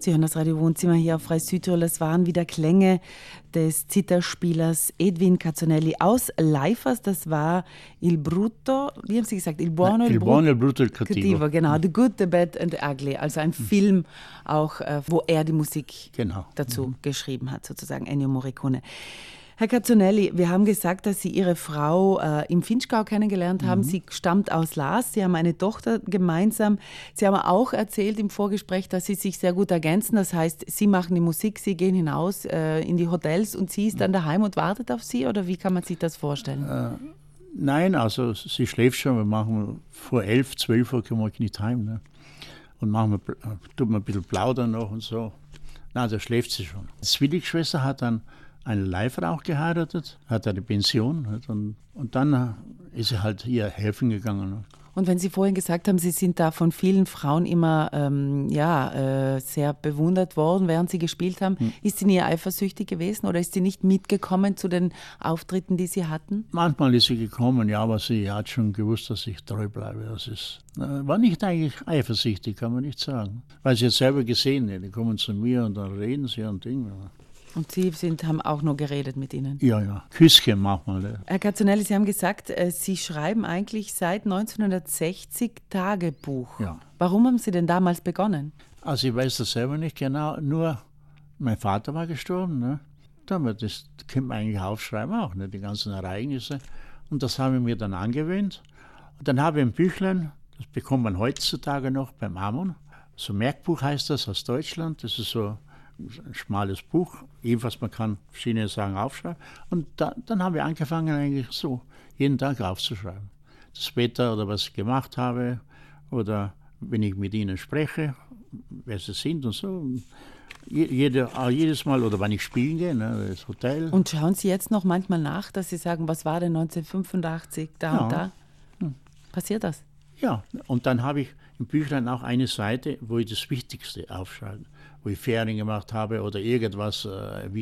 Sie hören das Radio Wohnzimmer hier auf Frei Südtirol. Es waren wieder Klänge des Zitherspielers Edwin Cazzonelli aus Leifers. Das war Il Brutto, wie haben Sie gesagt? Il Buono, Il Brutto, Il Cattivo. Genau, The Good, The Bad and The Ugly. Also ein Film auch, wo er die Musik dazu geschrieben hat, sozusagen Ennio Morricone. Herr Cazzonelli, wir haben gesagt, dass Sie Ihre Frau im Vinschgau kennengelernt haben. Sie stammt aus Laas, Sie haben eine Tochter gemeinsam. Sie haben auch erzählt im Vorgespräch, dass Sie sich sehr gut ergänzen. Das heißt, Sie machen die Musik, Sie gehen hinaus in die Hotels und sie ist dann daheim und wartet auf Sie? Oder wie kann man sich das vorstellen? Nein, also sie schläft schon. Wir machen vor 11, 12 Uhr kommen wir nicht heim. Ne? Und tut man ein bisschen plaudern noch und so. Nein, da schläft sie schon. Die Zwillingsschwester hat dann eine Leifer auch geheiratet, hat eine Pension und dann ist sie halt ihr helfen gegangen. Und wenn Sie vorhin gesagt haben, Sie sind da von vielen Frauen immer sehr bewundert worden, während Sie gespielt haben, ist sie nie eifersüchtig gewesen oder ist sie nicht mitgekommen zu den Auftritten, die Sie hatten? Manchmal ist sie gekommen, ja, aber sie hat schon gewusst, dass ich treu bleibe. War nicht eigentlich eifersüchtig, kann man nicht sagen. Weil sie hat selber gesehen, die kommen zu mir und dann reden sie und Dinge. Und Sie haben auch noch geredet mit Ihnen? Ja. Küsschen manchmal. Herr Cazzonelli, Sie haben gesagt, Sie schreiben eigentlich seit 1960 Tagebuch. Ja. Warum haben Sie denn damals begonnen? Also ich weiß das selber nicht genau, nur mein Vater war gestorben. Ne? Das könnte man eigentlich aufschreiben auch, ne? Die ganzen Ereignisse. Und das haben wir mir dann angewöhnt. Und dann habe ich ein Büchlein, das bekommt man heutzutage noch beim Amon. So Merkbuch heißt das aus Deutschland, das ist so ein schmales Buch, jedenfalls man kann verschiedene Sachen aufschreiben. Und dann haben wir angefangen eigentlich so, jeden Tag aufzuschreiben. Das Wetter oder was ich gemacht habe oder wenn ich mit ihnen spreche, wer sie sind und so. Jedes Mal oder wenn ich spielen gehe, ne, das Hotel. Und schauen Sie jetzt noch manchmal nach, dass Sie sagen, was war denn 1985 da und da? Passiert das? Ja, und dann habe ich im Büchlein auch eine Seite, wo ich das Wichtigste aufschreibe, wo ich Ferien gemacht habe oder irgendwas,